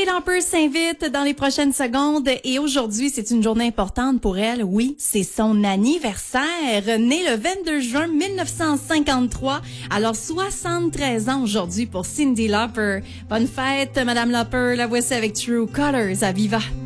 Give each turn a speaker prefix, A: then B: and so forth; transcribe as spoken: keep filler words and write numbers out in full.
A: Cyndi Lauper s'invite dans les prochaines secondes et aujourd'hui, c'est une journée importante pour elle. Oui, c'est son anniversaire. Née le vingt-deux juin mille neuf cent cinquante-trois. Alors, soixante-treize ans aujourd'hui pour Cyndi Lauper. Bonne fête, Madame Lauper. La voici avec True Colors à Viva.